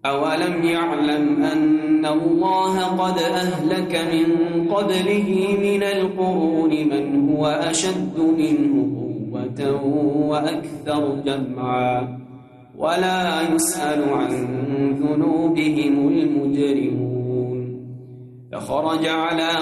أولم يعلم أن الله قد أهلك من قبله من القرون من هو أشد منه قوة وأكثر جمعا ولا يسأل عن ذنوبهم المجرمون فخرج على